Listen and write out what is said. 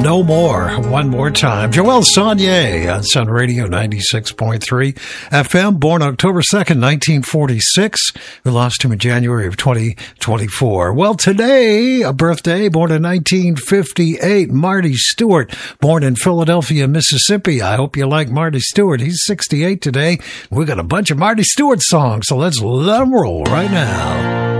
No More. One more time. Joel Sonnier on Sun Radio 96.3 FM, born October 2nd, 1946. We lost him in January of 2024. Well, today, a birthday, born in 1958, Marty Stewart, born in Philadelphia, Mississippi. I hope you like Marty Stewart. He's 68 today. We got a bunch of Marty Stewart songs, so let's let them roll right now.